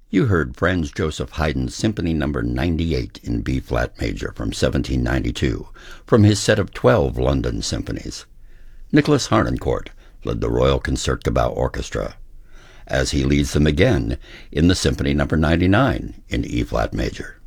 You heard Franz Joseph Haydn's Symphony No. 98 in B-flat major from 1792, from his set of 12 London symphonies. Nicholas Harnoncourt led the Royal Concertgebouw Orchestra, as he leads them again in the Symphony No. 99 in E-flat major.